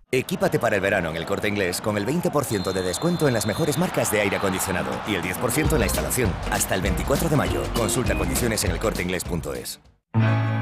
Equípate para el verano en El Corte Inglés con el 20% de descuento en las mejores marcas de aire acondicionado y el 10% en la instalación. Hasta el 24 de mayo. Consulta condiciones en elcorteinglés.es.